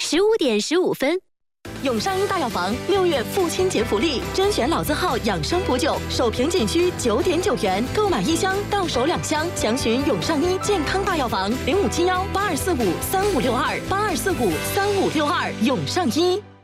15:15。 永上医大药房6月父亲节福利，甄选老字号养生补酒，首瓶仅需9.9元，购买1箱到手2箱。详询永上医健康大药房05718245356282453562永上医。